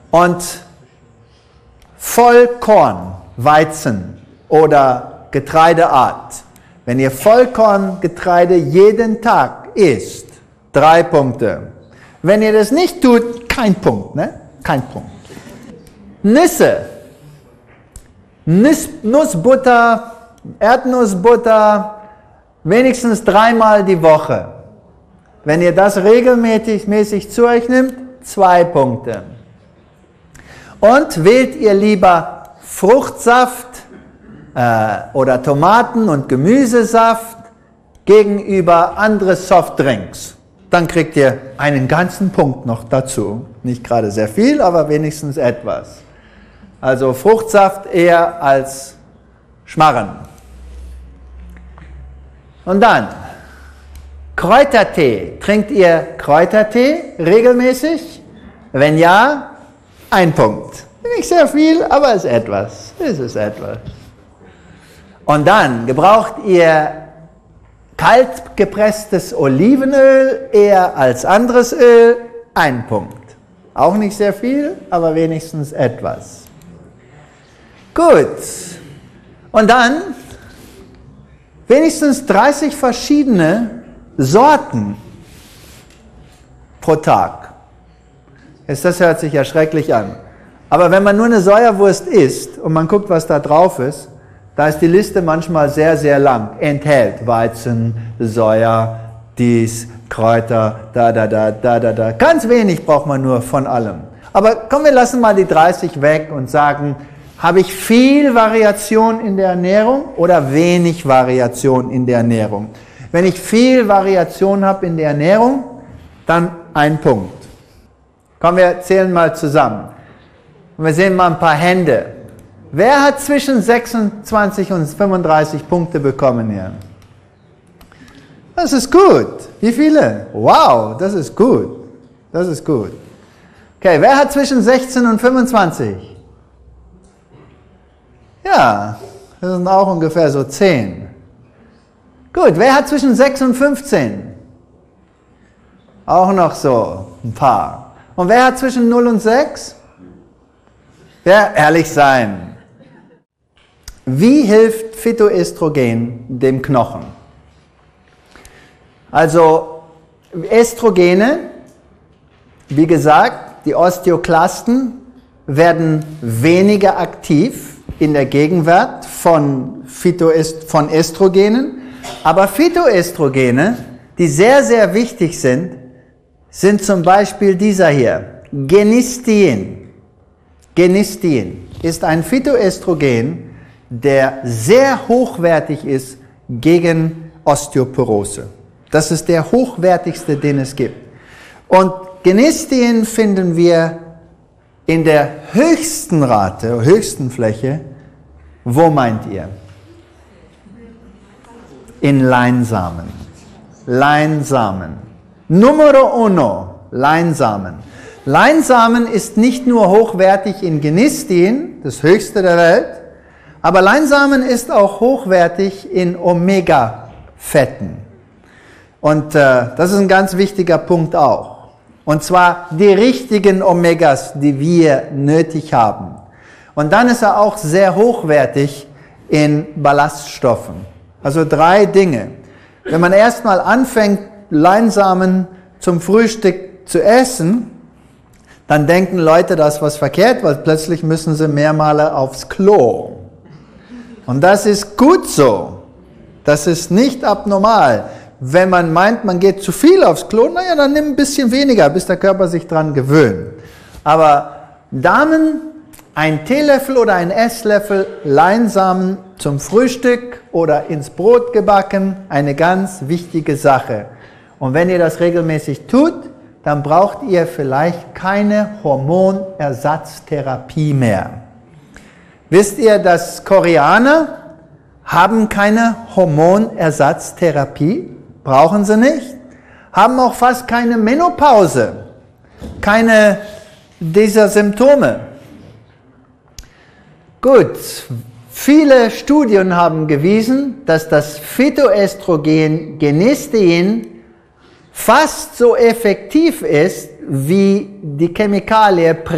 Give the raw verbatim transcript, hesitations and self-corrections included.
Und Vollkorn, Weizen oder Getreideart. Wenn ihr Vollkorngetreide jeden Tag isst, drei Punkte. Wenn ihr das nicht tut, kein Punkt, ne? Kein Punkt. Nüsse, Nuss, Nussbutter, Erdnussbutter, wenigstens dreimal die Woche. Wenn ihr das regelmäßig mäßig zu euch nimmt, zwei Punkte. Und wählt ihr lieber Fruchtsaft äh, oder Tomaten- und Gemüsesaft gegenüber andere Softdrinks. Dann kriegt ihr einen ganzen Punkt noch dazu. Nicht gerade sehr viel, aber wenigstens etwas. Also Fruchtsaft eher als Schmarren. Und dann Kräutertee. Trinkt ihr Kräutertee regelmäßig? Wenn ja, ein Punkt. Nicht sehr viel, aber es ist etwas. Es ist etwas. Und dann gebraucht ihr kalt gepresstes Olivenöl eher als anderes Öl, ein Punkt. Auch nicht sehr viel, aber wenigstens etwas. Gut. Und dann wenigstens dreißig verschiedene Sorten pro Tag. Jetzt, das hört sich ja schrecklich an. Aber wenn man nur eine Sojawurst isst und man guckt, was da drauf ist, da ist die Liste manchmal sehr, sehr lang. Enthält Weizen, Soja, dies, Kräuter, da, da, da, da, da, da. Ganz wenig braucht man nur von allem. Aber komm, wir lassen mal die dreißig weg und sagen, habe ich viel Variation in der Ernährung oder wenig Variation in der Ernährung? Wenn ich viel Variation habe in der Ernährung, dann ein Punkt. Komm, wir zählen mal zusammen. Und wir sehen mal ein paar Hände. Wer hat zwischen sechsundzwanzig und fünfunddreißig Punkte bekommen hier? Das ist gut. Wie viele? Wow, das ist gut. Das ist gut. Okay, wer hat zwischen sechzehn und fünfundzwanzig? Ja, das sind auch ungefähr so zehn. Gut, wer hat zwischen sechs und fünfzehn? Auch noch so ein paar. Und wer hat zwischen null und sechs? Wer ehrlich sein. Wie hilft Phytoöstrogen dem Knochen? Also Östrogene, wie gesagt, die Osteoklasten werden weniger aktiv in der Gegenwart von, Phytoöst- von Östrogenen, aber Phytoöstrogene, die sehr, sehr wichtig sind, sind zum Beispiel dieser hier, Genistein. Genistein ist ein Phytoöstrogen, der sehr hochwertig ist gegen Osteoporose. Das ist der hochwertigste, den es gibt. Und Genistein finden wir in der höchsten Rate, höchsten Fläche, wo meint ihr? In Leinsamen. Leinsamen. Numero uno, Leinsamen. Leinsamen ist nicht nur hochwertig in Genistein, das höchste der Welt, aber Leinsamen ist auch hochwertig in Omega-Fetten. Und äh, das ist ein ganz wichtiger Punkt auch. Und zwar die richtigen Omegas, die wir nötig haben. Und dann ist er auch sehr hochwertig in Ballaststoffen. Also drei Dinge. Wenn man erstmal anfängt, Leinsamen zum Frühstück zu essen, dann denken Leute, da ist was verkehrt, weil plötzlich müssen sie mehrmals aufs Klo. Und das ist gut so. Das ist nicht abnormal. Wenn man meint, man geht zu viel aufs Klo, naja, dann nimm ein bisschen weniger, bis der Körper sich dran gewöhnt. Aber Damen, ein Teelöffel oder ein Esslöffel Leinsamen zum Frühstück oder ins Brot gebacken, eine ganz wichtige Sache. Und wenn ihr das regelmäßig tut, dann braucht ihr vielleicht keine Hormonersatztherapie mehr. Wisst ihr, dass Koreaner haben keine Hormonersatztherapie? Brauchen sie nicht. Haben auch fast keine Menopause. Keine dieser Symptome. Gut, viele Studien haben gewiesen, dass das Phytoöstrogen Genistein fast so effektiv ist wie die Chemikalie